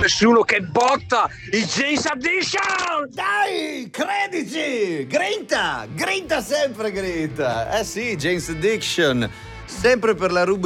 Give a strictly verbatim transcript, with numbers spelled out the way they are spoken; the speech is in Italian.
nessuno che botta il James Addiction! Dai, credici! Grinta! Grinta sempre, grinta! Eh sì, James Addiction, sempre per la rubrica